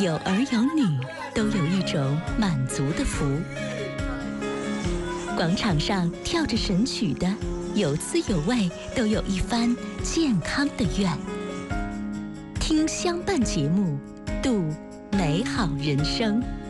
有儿有女，都有一种满足的福。广场上跳着神曲的，有滋有味，都有一番健康的愿。听相伴节目，度美好人生。